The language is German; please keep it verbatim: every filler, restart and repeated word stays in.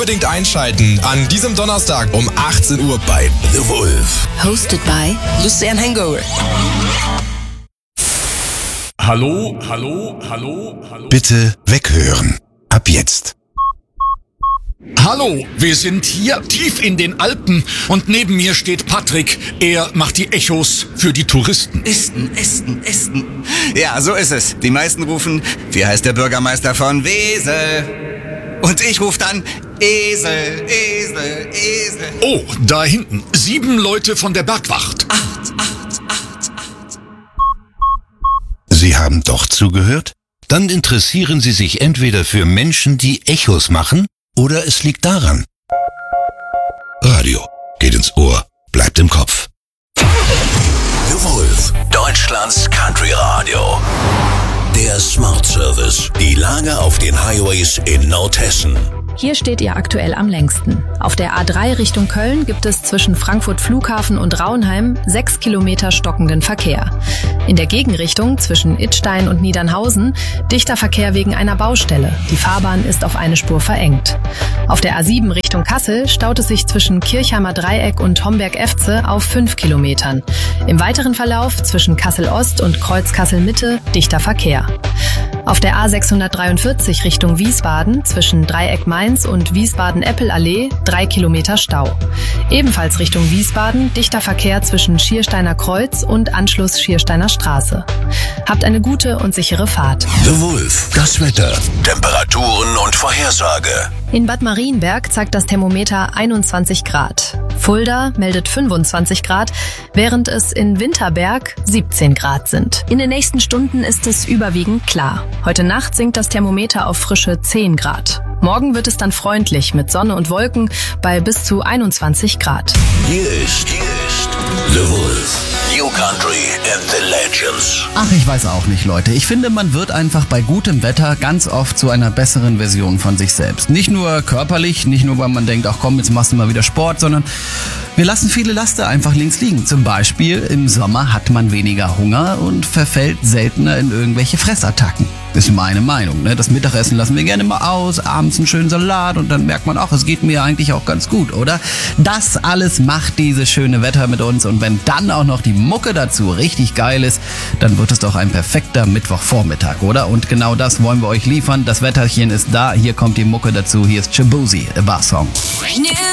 unbedingt einschalten an diesem Donnerstag um achtzehn Uhr bei The Wolf. Hosted by Lucian Hangover. Hallo, hallo, hallo, hallo. Bitte weghören. Ab jetzt. Hallo, wir sind hier tief in den Alpen und neben mir steht Patrick. Er macht die Echos für die Touristen. Esten, Esten, Esten. Ja, so ist es. Die meisten rufen, wie heißt der Bürgermeister von Wesel? Und ich rufe dann Esel, Esel, Esel. Oh, da hinten. Sieben Leute von der Bergwacht. Acht, acht, acht, acht. Sie haben doch zugehört? Dann interessieren Sie sich entweder für Menschen, die Echos machen, oder es liegt daran. Radio geht ins Ohr, bleibt im Kopf. The Wolf, Deutschlands Country Radio. Der Smart Service. Die Lage auf den Highways in Nordhessen. Hier steht ihr aktuell am längsten. Auf der A drei Richtung Köln gibt es zwischen Frankfurt Flughafen und Raunheim sechs Kilometer stockenden Verkehr. In der Gegenrichtung zwischen Idstein und Niedernhausen dichter Verkehr wegen einer Baustelle. Die Fahrbahn ist auf eine Spur verengt. Auf der A sieben Richtung Kassel staut es sich zwischen Kirchheimer Dreieck und Homberg-Efze auf fünf Kilometern. Im weiteren Verlauf zwischen Kassel-Ost und Kreuz-Kassel-Mitte dichter Verkehr. Auf der A sechshundertdreiundvierzig Richtung Wiesbaden zwischen Dreieck-Mainz und Wiesbaden-Eppel-Allee drei Kilometer Stau. Ebenfalls Richtung Wiesbaden dichter Verkehr zwischen Schiersteiner Kreuz und Anschluss Schiersteiner Straße. Habt eine gute und sichere Fahrt. The Wolf, das Wetter, Temperaturen und Vorhersage. In Bad Marienberg zeigt das Thermometer einundzwanzig Grad. Fulda meldet fünfundzwanzig Grad, während es in Winterberg siebzehn Grad sind. In den nächsten Stunden ist es überwiegend klar. Heute Nacht sinkt das Thermometer auf frische zehn Grad. Morgen wird es dann freundlich mit Sonne und Wolken bei bis zu einundzwanzig Grad. Hier ist, hier ist The Wolf. New Country and the Legends. Ach, ich weiß auch nicht, Leute. Ich finde, man wird einfach bei gutem Wetter ganz oft zu einer besseren Version von sich selbst. Nicht nur körperlich, nicht nur, weil man denkt, ach komm, jetzt machst du mal wieder Sport, sondern wir lassen viele Laster einfach links liegen. Zum Beispiel im Sommer hat man weniger Hunger und verfällt seltener in irgendwelche Fressattacken. Ist meine Meinung, ne? Das Mittagessen lassen wir gerne mal aus, abends einen schönen Salat und dann merkt man auch, es geht mir eigentlich auch ganz gut, oder? Das alles macht dieses schöne Wetter mit uns und wenn dann auch noch die Mucke dazu richtig geil ist, dann wird es doch ein perfekter Mittwochvormittag, oder? Und genau das wollen wir euch liefern. Das Wetterchen ist da, hier kommt die Mucke dazu, hier ist Shaboozey, a Bar Song.